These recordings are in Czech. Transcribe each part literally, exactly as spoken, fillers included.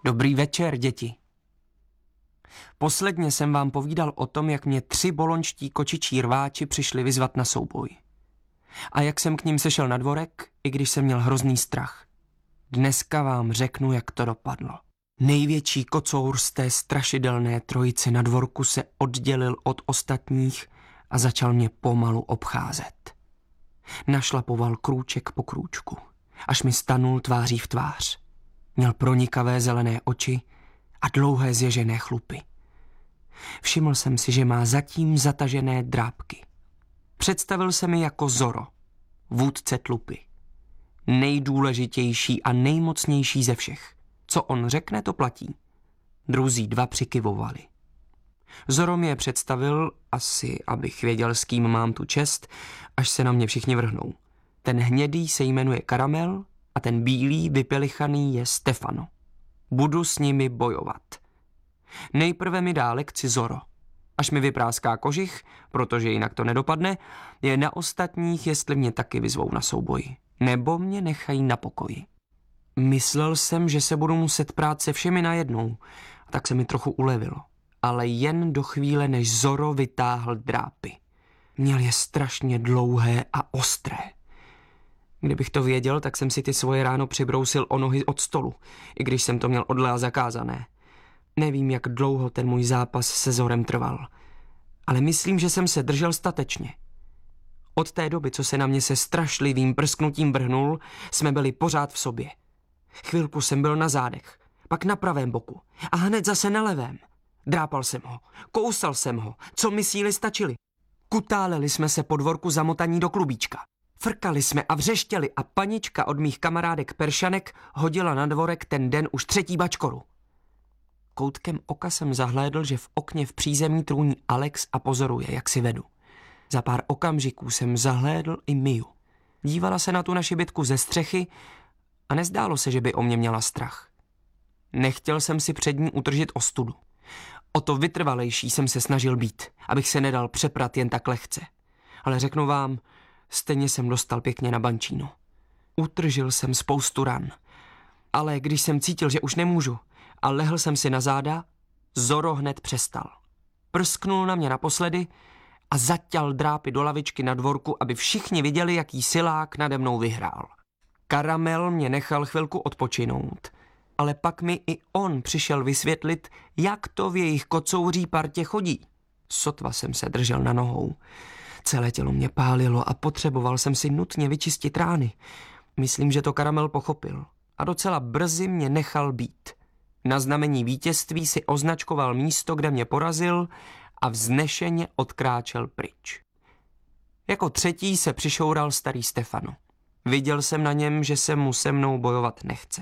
Dobrý večer, děti. Posledně jsem vám povídal o tom, jak mě tři bolonští kočičí rváči přišli vyzvat na souboj. A jak jsem k ním sešel na dvorek, i když jsem měl hrozný strach. Dneska vám řeknu, jak to dopadlo. Největší kocour z té strašidelné trojice na dvorku se oddělil od ostatních a začal mě pomalu obcházet. Našlapoval krůček po krůčku, až mi stanul tváří v tvář. Měl pronikavé zelené oči a dlouhé zježené chlupy. Všiml jsem si, že má zatím zatažené drápky. Představil se mi jako Zoro, vůdce tlupy. Nejdůležitější a nejmocnější ze všech. Co on řekne, to platí. Druzí dva přikyvovali. Zoro mi je představil, asi abych věděl, s kým mám tu čest, až se na mě všichni vrhnou. Ten hnědý se jmenuje Karamel a ten bílý vypelichaný je Stefano. Budu s nimi bojovat. Nejprve mi dá lekci Zoro. Až mi vypráská kožich, protože jinak to nedopadne, je na ostatních, jestli mě taky vyzvou na souboj. Nebo mě nechají na pokoji. Myslel jsem, že se budu muset prát se všemi najednou, a tak se mi trochu ulevilo. Ale jen do chvíle, než Zoro vytáhl drápy. Měl je strašně dlouhé a ostré. Kdybych to věděl, tak jsem si ty svoje ráno přibrousil o nohy od stolu, i když jsem to měl od Lea zakázané. Nevím, jak dlouho ten můj zápas se Zorem trval, ale myslím, že jsem se držel statečně. Od té doby, co se na mě se strašlivým prsknutím vrhnul, jsme byli pořád v sobě. Chvilku jsem byl na zádech, pak na pravém boku a hned zase na levém. Drápal jsem ho, kousal jsem ho, co mi síly stačily. Kutáleli jsme se po dvorku zamotaní do klubíčka. Frkali jsme a vřeštěli a panička od mých kamarádek Peršanek hodila na dvorek ten den už třetí bačkoru. Koutkem oka jsem zahlédl, že v okně v přízemí trůní Alex a pozoruje, jak si vedu. Za pár okamžiků jsem zahlédl i Miu. Dívala se na tu naši bitku ze střechy a nezdálo se, že by o mě měla strach. Nechtěl jsem si před ní utržit ostudu. O to vytrvalejší jsem se snažil být, abych se nedal přeprat jen tak lehce. Ale řeknu vám, stejně jsem dostal pěkně na bančíno. Utržil jsem spoustu ran. Ale když jsem cítil, že už nemůžu, a lehl jsem si na záda, Zoro hned přestal. Prsknul na mě naposledy a zaťal drápy do lavičky na dvorku, aby všichni viděli, jaký silák nade mnou vyhrál. Karamel mě nechal chvilku odpočinout, ale pak mi i on přišel vysvětlit, jak to v jejich kocouří partě chodí. Sotva jsem se držel na nohou. Celé tělo mě pálilo a potřeboval jsem si nutně vyčistit rány. Myslím, že to Karamel pochopil a docela brzy mě nechal být. Na znamení vítězství si označkoval místo, kde mě porazil a vznešeně odkráčel pryč. Jako třetí se přišoural starý Stefano. Viděl jsem na něm, že se mu se mnou bojovat nechce.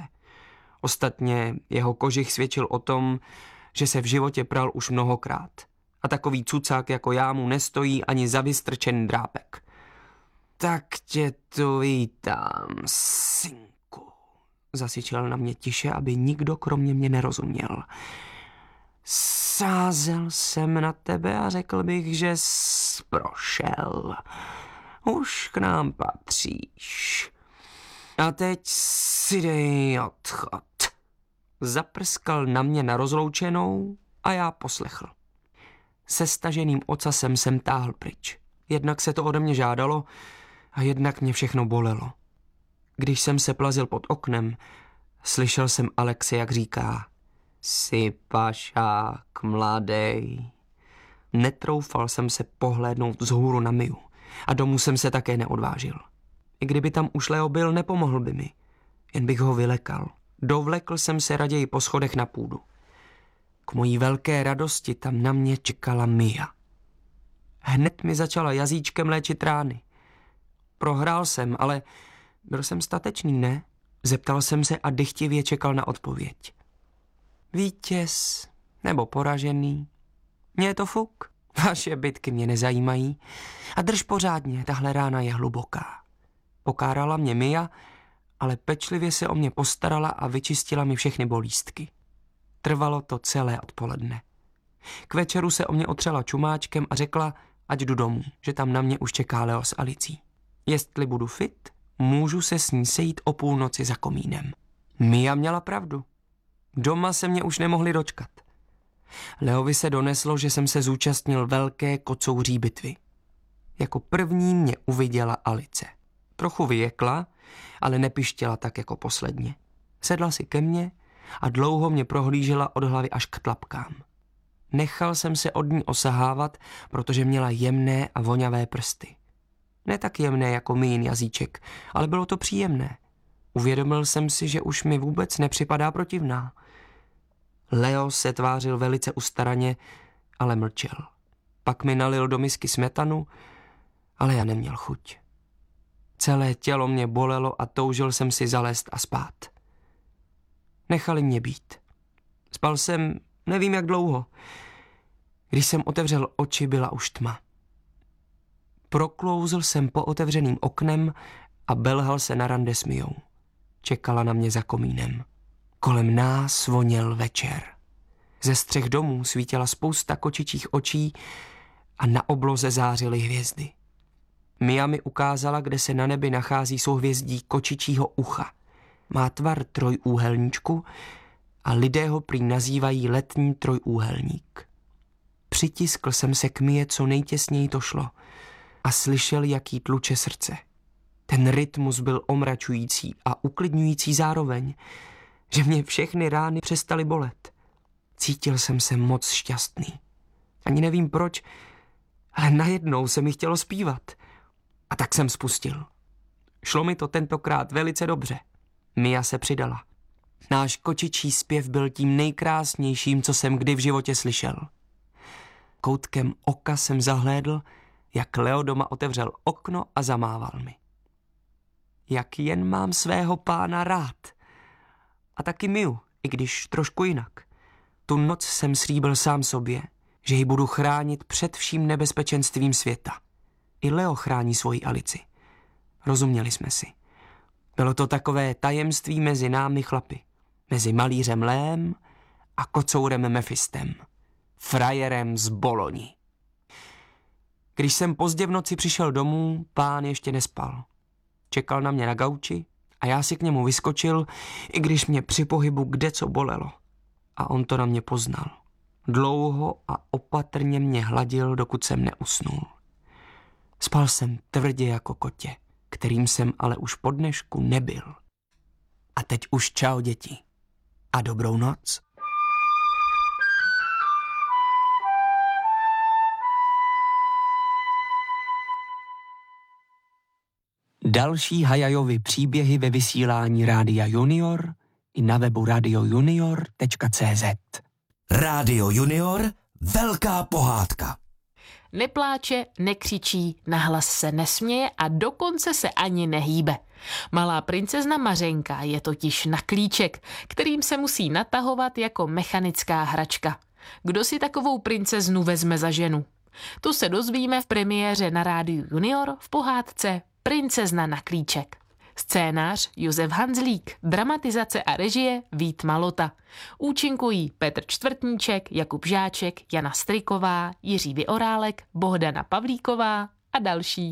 Ostatně jeho kožich svědčil o tom, že se v životě pral už mnohokrát. A takový cucák jako já mu nestojí ani za vystrčený drápek. Tak tě tu vítám, synku, zasyčel na mě tiše, aby nikdo kromě mě nerozuměl. Sázel jsem na tebe a řekl bych, že jsi prošel. Už k nám patříš. A teď si dej odchod. Zaprskal na mě na rozloučenou a já poslechl. Se staženým ocasem jsem táhl pryč. Jednak se to ode mě žádalo a jednak mě všechno bolelo. Když jsem se plazil pod oknem, slyšel jsem Alexe, jak říká: Jsi pašák, mladej. Netroufal jsem se pohlédnout vzhůru na Miu a domů jsem se také neodvážil. I kdyby tam už Leo byl, nepomohl by mi. Jen bych ho vylekal. Dovlekl jsem se raději po schodech na půdu. K mojí velké radosti tam na mě čekala Mia. Hned mi začala jazyčkem léčit rány. Prohrál jsem, ale byl jsem statečný, ne? Zeptal jsem se a dychtivě čekal na odpověď. Vítěz nebo poražený? Mně je to fuk. Vaše bitky mě nezajímají. A drž pořádně, tahle rána je hluboká. Pokárala mě Mia, ale pečlivě se o mě postarala a vyčistila mi všechny bolístky. Trvalo to celé odpoledne. K večeru se o mě otřela čumáčkem a řekla, ať jdu domů, že tam na mě už čeká Leo s Alicí. Jestli budu fit, můžu se s ní sejít o půlnoci za komínem. Mia měla pravdu. Doma se mě už nemohli dočkat. Leovi se doneslo, že jsem se zúčastnil velké kocouří bitvy. Jako první mě uviděla Alice. Trochu vyjekla, ale nepištěla tak jako posledně. Sedla si ke mně a dlouho mě prohlížela od hlavy až k tlapkám. Nechal jsem se od ní osahávat, protože měla jemné a voňavé prsty. Ne tak jemné jako mýn jazyček, ale bylo to příjemné. Uvědomil jsem si, že už mi vůbec nepřipadá protivná. Leo se tvářil velice ustaraně, ale mlčel. Pak mi nalil do misky smetanu, ale já neměl chuť. Celé tělo mě bolelo a toužil jsem si zalézt a spát. Nechali mě být. Spal jsem nevím jak dlouho. Když jsem otevřel oči, byla už tma. Proklouzl jsem po otevřeným oknem a belhal se na rande s Mijou. Čekala na mě za komínem. Kolem nás voněl večer. Ze střech domů svítila spousta kočičích očí a na obloze zářily hvězdy. Mia mi ukázala, kde se na nebi nachází souhvězdí kočičího ucha. Má tvar trojúhelníčku a lidé ho prý nazývají letní trojúhelník. Přitiskl jsem se k Mie, co nejtěsněji to šlo a slyšel, jaký tluče srdce. Ten rytmus byl omračující a uklidňující zároveň, že mě všechny rány přestaly bolet. Cítil jsem se moc šťastný. Ani nevím proč, ale najednou se mi chtělo zpívat. A tak jsem spustil. Šlo mi to tentokrát velice dobře. Mia se přidala. Náš kočičí zpěv byl tím nejkrásnějším, co jsem kdy v životě slyšel. Koutkem oka jsem zahlédl, jak Leo doma otevřel okno a zamával mi. Jak jen mám svého pána rád. A taky Miu, i když trošku jinak. Tu noc jsem slíbil sám sobě, že ji budu chránit před vším nebezpečenstvím světa. I Leo chrání svoji Alici. Rozuměli jsme si. Bylo to takové tajemství mezi námi chlapy. Mezi malířem Lém a kocourem Mefistem. Frajerem z Boloni. Když jsem pozdě v noci přišel domů, pán ještě nespal. Čekal na mě na gauči a já si k němu vyskočil, i když mě při pohybu kdeco bolelo. A on to na mě poznal. Dlouho a opatrně mě hladil, dokud jsem neusnul. Spal jsem tvrdě jako kotě, kterým jsem ale už po dnešku nebyl. A teď už čau, děti. A dobrou noc. Další Hayajovy příběhy ve vysílání Rádia Junior i na webu radio junior tečka cé zet. Rádio Junior, velká pohádka. Nepláče, nekřičí, nahlas se nesměje a dokonce se ani nehýbe. Malá princezna Mařenka je totiž na klíček, kterým se musí natahovat jako mechanická hračka. Kdo si takovou princeznu vezme za ženu? Tu se dozvíme v premiéře na Rádiu Junior v pohádce Princezna na klíček. Scénář Josef Hanzlík, dramatizace a režie Vít Malota. Účinkují Petr Čtvrtníček, Jakub Žáček, Jana Striková, Jiří Vyorálek, Bohdana Pavlíková a další.